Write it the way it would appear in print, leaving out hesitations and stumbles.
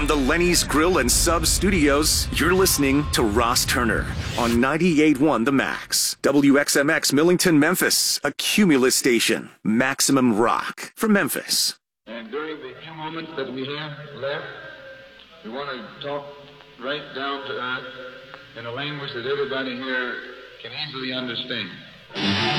From the Lenny's Grill and Sub Studios, you're listening to Ross Turner on 98.1 The Max. WXMX Millington, Memphis, a Cumulus station. Maximum rock from Memphis. And during the few moments that we have left, we want to talk right down to earth in a language that everybody here can easily understand.